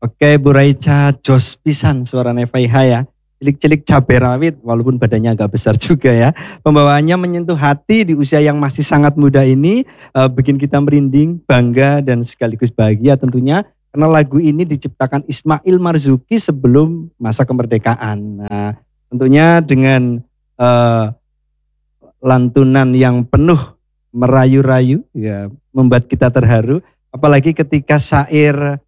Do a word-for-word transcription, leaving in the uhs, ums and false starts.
Oke, Bu Raicha, jos pisan suaranya Faiha ya. Cilik-cilik cabai rawit walaupun badannya agak besar juga ya. Pembawaannya menyentuh hati di usia yang masih sangat muda ini, eh, bikin kita merinding, bangga dan sekaligus bahagia tentunya. Karena lagu ini diciptakan Ismail Marzuki sebelum masa kemerdekaan. Nah, tentunya dengan eh, lantunan yang penuh merayu-rayu ya membuat kita terharu. Apalagi ketika syair